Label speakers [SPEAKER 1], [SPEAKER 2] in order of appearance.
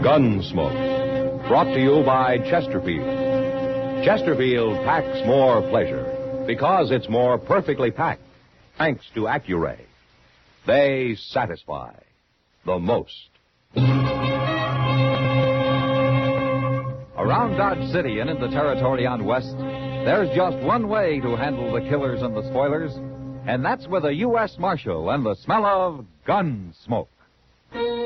[SPEAKER 1] Gunsmoke. Brought to you by Chesterfield. Chesterfield packs more pleasure because it's more perfectly packed, thanks to Accuray. They satisfy the most.
[SPEAKER 2] Around Dodge City and in the territory on West, there's just one way to handle the killers and the spoilers, and that's with a U.S. Marshal and the smell of gun smoke.